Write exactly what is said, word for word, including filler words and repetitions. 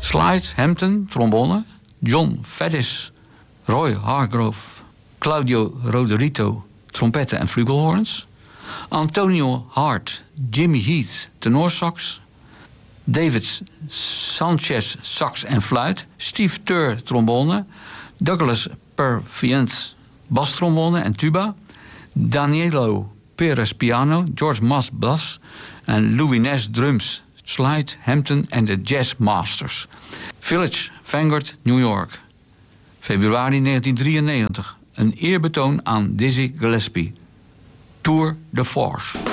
Slide Hampton, trombone. John Faddis, Roy Hargrove, Claudio Roderito, trompetten en flugelhorns. Antonio Hart, Jimmy Heath, tenorsax. David Sanchez, sax en fluit. Steve Turr, trombone. Douglas Purviance, bastrombone en tuba. Danielo Perez, piano. George Mas, bas. En Louis Ness, drums. Slide Hampton en de Jazz Masters. Village Vanguard, New York. Februari negentien drieënnegentig. Een eerbetoon aan Dizzy Gillespie. Tour de Force.